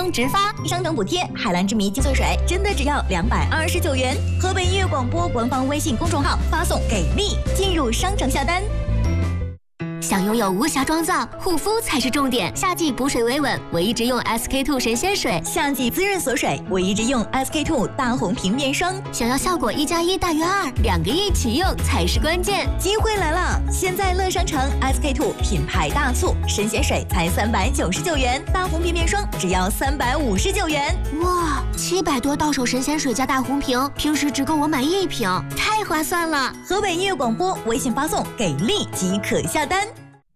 风直发，升等补贴，海蓝之谜精粹水真的只要229元。河北音乐广播官方微信公众号发送给力，进入商城下单。 想拥有无瑕妆造，护肤才是重点。夏季补水维稳，我一直用 SK-II 神仙水； 夏季滋润锁水，我一直用 SK-II 大红瓶面霜。 想要效果1+1大于2，2个一起用才是关键。 机会来了！现在乐商城 SK-II 品牌大促，神仙水才399元，大红瓶面霜只要359元。 哇，700多到手神仙水加大红瓶，平时只够我买1瓶，太划算了！ 河北音乐广播微信发送给力即可下单。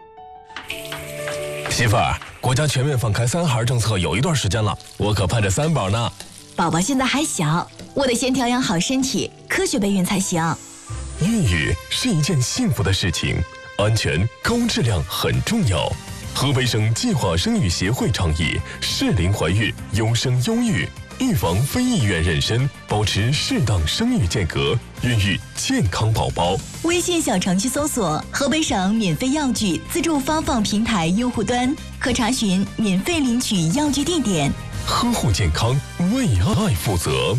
媳妇儿，国家全面放开3孩政策有一段时间了，我可盼着3宝呢。 宝宝现在还小，我得先调养好身体，科学备孕才行。 孕育是一件幸福的事情，安全高质量很重要。河北省计划生育协会倡议适龄怀孕，优生优育，预防非意愿妊娠，保持适当生育间隔，孕育健康宝宝。 微信小程序搜索河北省免费药具自助发放平台用户端，可查询免费领取药具地点。 呵护健康，为爱负责。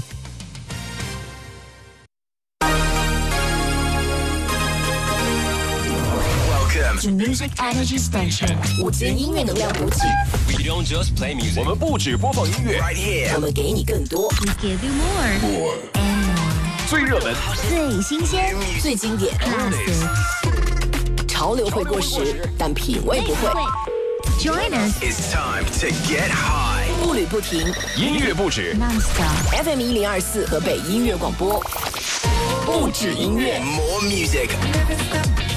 To Music Energy Station， 午间音乐能量补给。 We don't just play music， 我们不只播放音乐， right here， 我们给你更多。 We give you more and more， 最热门、 最新鲜、 最经典。潮流会过时，但品味不会。 Join us， It's time to get high， 步履不停， 音乐不止 non-stop。 FM 1024河北音乐广播，不止音乐。 more music。